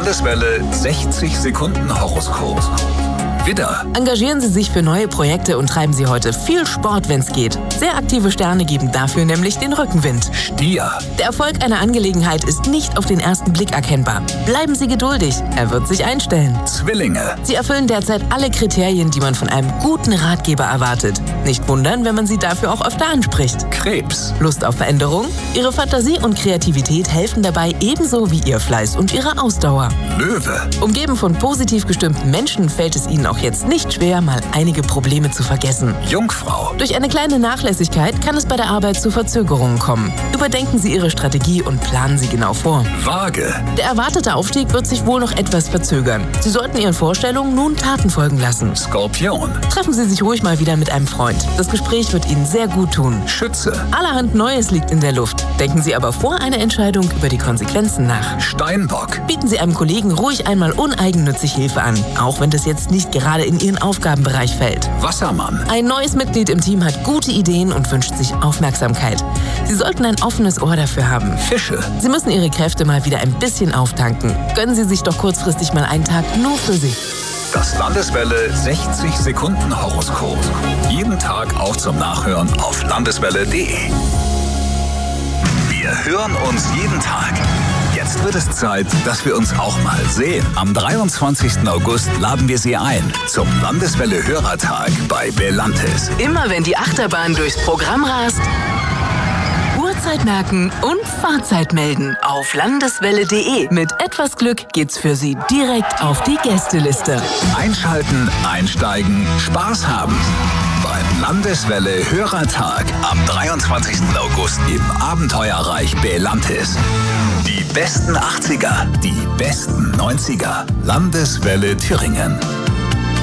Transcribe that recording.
Landeswelle 60 Sekunden Horoskop. Widder. Engagieren Sie sich für neue Projekte und treiben Sie heute viel Sport, wenn es geht. Sehr aktive Sterne geben dafür nämlich den Rückenwind. Stier. Der Erfolg einer Angelegenheit ist nicht auf den ersten Blick erkennbar. Bleiben Sie geduldig, er wird sich einstellen. Zwillinge. Sie erfüllen derzeit alle Kriterien, die man von einem guten Ratgeber erwartet. Nicht wundern, wenn man Sie dafür auch öfter anspricht. Krebs. Lust auf Veränderung? Ihre Fantasie und Kreativität helfen dabei ebenso wie Ihr Fleiß und Ihre Ausdauer. Löwe. Umgeben von positiv gestimmten Menschen fällt es Ihnen auch jetzt nicht schwer, mal einige Probleme zu vergessen. Jungfrau. Durch eine kleine Nachlässigkeit kann es bei der Arbeit zu Verzögerungen kommen. Überdenken Sie Ihre Strategie und planen Sie genau vor. Waage. Der erwartete Aufstieg wird sich wohl noch etwas verzögern. Sie sollten Ihren Vorstellungen nun Taten folgen lassen. Skorpion. Treffen Sie sich ruhig mal wieder mit einem Freund. Das Gespräch wird Ihnen sehr gut tun. Schütze. Allerhand Neues liegt in der Luft. Denken Sie aber vor einer Entscheidung über die Konsequenzen nach. Steinbock. Bieten Sie einem Kollegen ruhig einmal uneigennützig Hilfe an, auch wenn das jetzt nicht gerade in Ihren Aufgabenbereich fällt. Wassermann. Ein neues Mitglied im Team hat gute Ideen und wünscht sich Aufmerksamkeit. Sie sollten ein offenes Ohr dafür haben. Fische. Sie müssen Ihre Kräfte mal wieder ein bisschen auftanken. Gönnen Sie sich doch kurzfristig mal einen Tag nur für sich. Das Landeswelle 60 Sekunden Horoskop. Jeden Tag auch zum Nachhören auf landeswelle.de. Wir hören uns jeden Tag. Jetzt wird es Zeit, dass wir uns auch mal sehen. Am 23. August laden wir Sie ein zum Landeswelle-Hörertag bei Belantis. Immer wenn die Achterbahn durchs Programm rast, Uhrzeit merken und Fahrzeit melden auf landeswelle.de. Mit etwas Glück geht's für Sie direkt auf die Gästeliste. Einschalten, einsteigen, Spaß haben. Beim Landeswelle-Hörertag am 23. August im Abenteuerreich Belantis. Die besten 80er, die besten 90er. Landeswelle Thüringen.